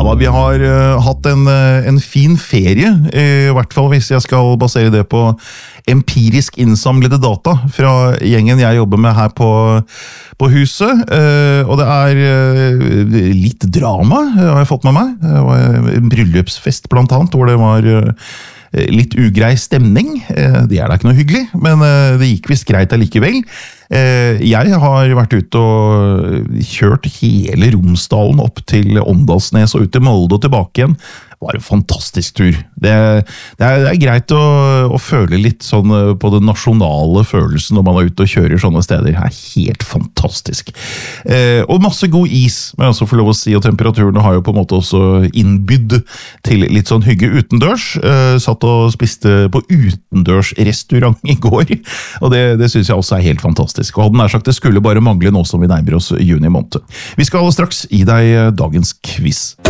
da, vi har hatt en fin ferie, i hvert fall hvis jeg skal basere det på empirisk innsamlede data fra gjengen jeg jobber med her på huset, og det litt drama har jeg fått med meg. Det var en bryllupsfest blant annet, hvor det var litt ugrei stemning. Det da ikke noe hyggelig, men det gikk visst greit allikevel. Jeg har vært ute og kjørt hele Romsdalen opp til Åndalsnes og ut til Molde og tilbake igjen. Det var en fantastisk tur. Det greit å føle litt sånn på den nasjonale følelsen når man ute og kjører sånne steder. Det helt fantastisk. Og masse god is, må jeg også få lov å si, og temperaturene har jo på en måte også innbydd til litt sånn hygge utendørs. Satt og spiste på utendørs restaurant i går, og det synes jeg også helt fantastisk. Og hadde nær sagt, det skulle bare mangle nå som vi nærmer oss juni måned. Vi skal straks gi deg dagens quiz.